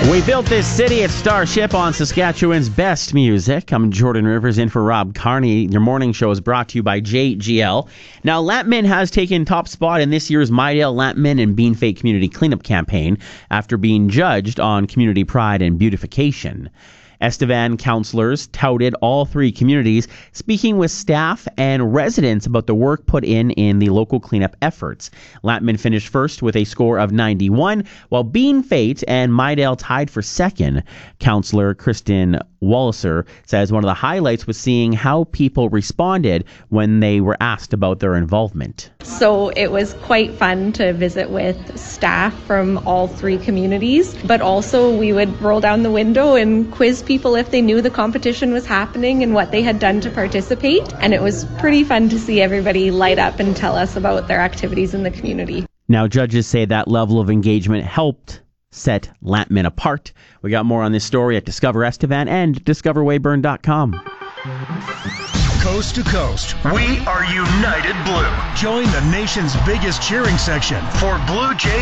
We built this city at Starship on Saskatchewan's best music. I'm Jordan Rivers in for Rob Carney. Your morning show is brought to you by JGL. Now, Lantman has taken top spot in this year's Mydale, Lantman and Bean Fate Community Cleanup Campaign after being judged on community pride and beautification. Estevan councillors touted all three communities, speaking with staff and residents about the work put in the local cleanup efforts. Lantman finished first with a score of 91, while Bean Fate and Mydale tied for second. Councillor Kristen Walliser says one of the highlights was seeing how people responded when they were asked about their involvement. So it was quite fun to visit with staff from all three communities, but also we would roll down the window and quiz people if they knew the competition was happening and what they had done to participate. And it was pretty fun to see everybody light up and tell us about their activities in the community. Now, judges say that level of engagement helped set Lantman apart. We got more on this story at Discover Estevan and discoverweyburn.com. Coast to coast, we are United Blue. Join the nation's biggest cheering section for Blue Jays.